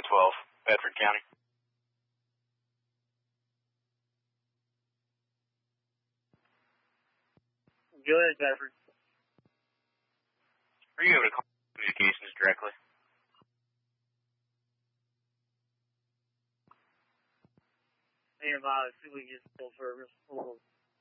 12, Bedford County. Go ahead, Bedford. Are you able to call communications directly? And see if we can get full service.